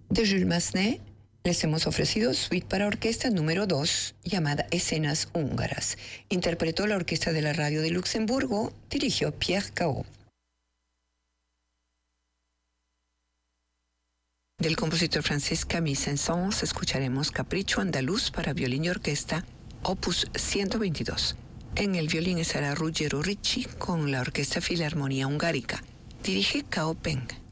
De Jules Massenet les hemos ofrecido Suite para Orquesta número 2, llamada Escenas Húngaras. Interpretó la Orquesta de la Radio de Luxemburgo, dirigió Pierre Cao. Del compositor francés Camille Saint-Saëns escucharemos Capricho Andaluz para violín y orquesta, opus 122. En el violín estará Ruggero Ricci con la Orquesta Filarmonía Ungarica. Dirige Cao Peng.